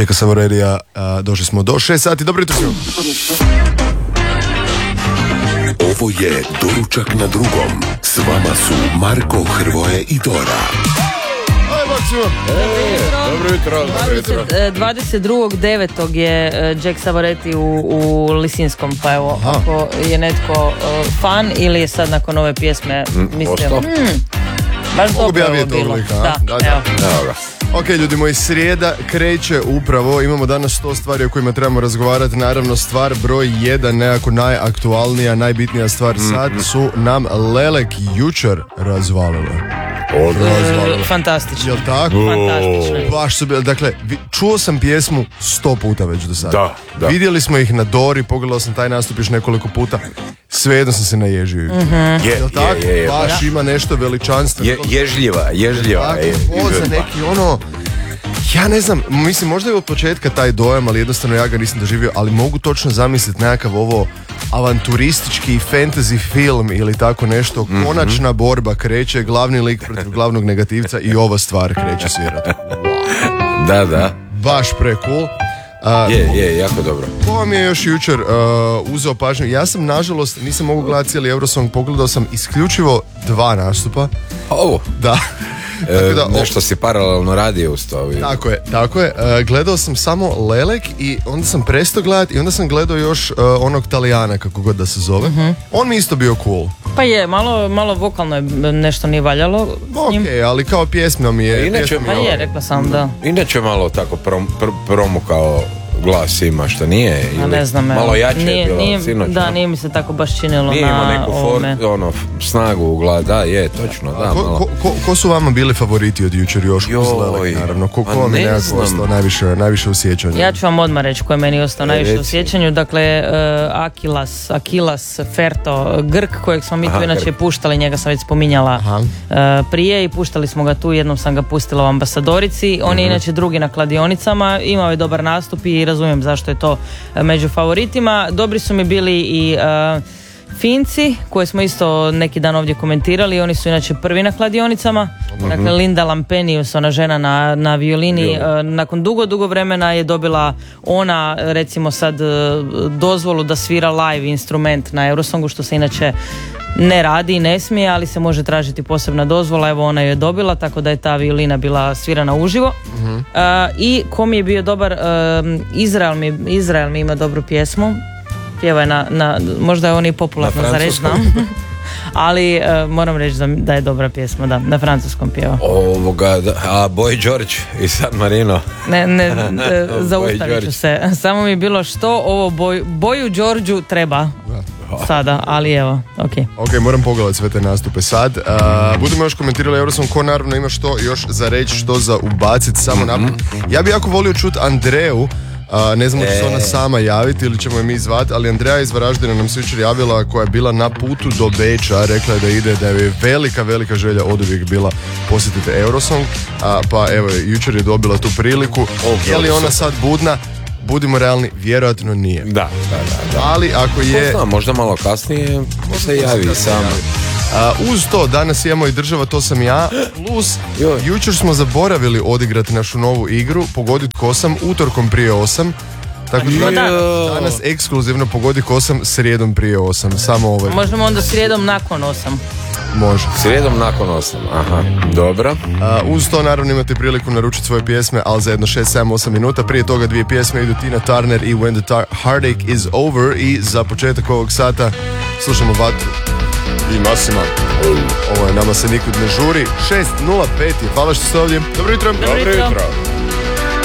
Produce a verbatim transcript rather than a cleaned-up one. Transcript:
Jacka Savoretija. Došli smo do šest sati. Dobro jutro. Ovo je Doručak na drugom. S vama su Marko, Hrvoje i Dora. Dobro jutro. dvadeset drugog devetog je Jack Savoreti u, u Lisinskom, pa evo, aha, ako je netko uh, fan ili je sad nakon ove pjesme mm, mislio, hmm, baš dobro je ovo bilo. Lik, da, da, da, evo. Da. Ok, ljudi moji, srijeda kreće upravo, imamo danas sto stvari o kojima trebamo razgovarati. Naravno, stvar broj jedan, nekako najaktualnija, najbitnija stvar mm-hmm. sad su nam Lelek jučer razvalile. E, fantastično. Jel tako? Fantastično. Baš su bili, dakle, čuo sam pjesmu sto puta već do sada. Da, da. Vidjeli smo ih na Dori, pogledao sam taj nastup još nekoliko puta. Svejedno sam se naježio. Mm-hmm. Je, jel tako? Je, je, je, baš da. Ima nešto veličanstveno. Je, ježljiva, ježljiva. Tako, je, o, za neki ono... Ja ne znam, mislim možda je od početka taj dojam, ali jednostavno ja ga nisam doživio, ali mogu točno zamisliti nekakav ovo avanturistički fantasy film ili tako nešto. Mm-hmm. Konačna borba kreće, glavni lik protiv glavnog negativca i ova stvar kreće svirati. Wow. Da, da. Baš pre cool. Uh, je, je, jako dobro. Ko vam je još jučer uh, uzeo pažnju? Ja sam, nažalost, nisam mogu gledati cijeli Eurosong, pogledao sam isključivo dva nastupa. Ovo? Da. E, da, nešto si paralelno radio uz to. Tako je, tako je. E, gledao sam samo Lelek i onda sam prestao gledati i onda sam gledao još uh, onog Talijana, kako god da se zove. Uh-huh. On mi isto bio cool. Pa je, malo, malo vokalno je nešto nije valjalo s njim. Ok, ali kao pjesma mi je... Inače, pa je, rekla sam da. Inače malo tako prom, pr, promukao glas ima, što nije? A ne znam, malo jače nije, je bilo nije, sinoć. Da, nije mi se tako baš činilo nije na neku ovome. For, ono, snagu u glas, da, je, točno, da, ko, malo. Ko, ko, ko su vama bili favoriti od jučer još uz Lelek, naravno? Ko, ko vam je nekako ostao najviše, najviše u sjećanju? Ja ću vam odmah reći ko je meni ostao e, najviše u sjećanju. Dakle, uh, Akilas, Akilas Ferto, Grk, kojeg smo mi tu Aha, inače Grk. puštali, njega sam već spominjala uh, prije i puštali smo ga tu, jednom sam ga pustila u Ambasadorici. On je mm-hmm. inače drugi na kladionicama, imao je dobar nastup i razumijem zašto je to među favoritima. Dobri su mi bili i uh, Finci, koje smo isto neki dan ovdje komentirali. Oni su inače prvi na kladionicama. Mm-hmm. Dakle, Linda Lampenius, ona žena na, na violini, uh, nakon dugo, dugo vremena je dobila ona, recimo sad, uh, dozvolu da svira live instrument na Eurosongu, što se inače ne radi i ne smije, ali se može tražiti posebna dozvola. Evo, ona je dobila, tako da je ta violina bila svirana uživo. Mm-hmm. Uh, I ko mi je bio dobar, uh, Izrael, mi, Izrael mi ima dobru pjesmu. Pjeva je na, na, možda je on i popularno za reći, znam. Ali uh, moram reći da, da je dobra pjesma, da, na francuskom pjeva. Ovoga, da, a Boy George i San Marino. Ne, ne, ne zaustavit ću se. Samo mi je bilo što ovo Boju, Boju Đorđu treba. Sada, ali evo, ok. Ok, moram pogledati sve te nastupe sad. Uh, budemo još komentirali Eurosong, ko naravno ima što još za reći, što za ubaciti samo mm-hmm. naprijed. Ja bi jako volio čuti Andreju. Uh, ne znam, će se ona sama javiti ili ćemo je mi zvati, ali Andreja iz Varaždina nam se jučer javila, koja je bila na putu do Beča, rekla je da ide, da je velika, velika želja od uvijek bila posjetiti Eurosong, uh, pa evo, jučer je dobila tu priliku. Oh, je li ona sad budna? Budimo realni, vjerojatno nije. Da, da, da, da. Ali ako je... Možda, možda malo kasnije se javi sama. Uh, uz to, danas imamo i Država, to sam ja, plus Joj. Jučer smo zaboravili odigrati našu novu igru, pogodit ko sam, utorkom prije osam. Tako da danas ekskluzivno pogodi ko sam, srijedom prije osam. Samo ovaj. Možemo onda srijedom nakon osam. Može. Srijedom nakon osam, aha, dobro. Uh, uz to naravno imate priliku naručiti svoje pjesme, ali za jedno šest sedam osam minuta. Prije toga dvije pjesme idu Tina Turner i When the tar- Heartache is Over. I za početak ovog sata slušamo Vatru i Massima. Ovo je Nama se nikud ne žuri. šest nula pet je, hvala što ste ovdje. Dobro jutro. Dobro jutro.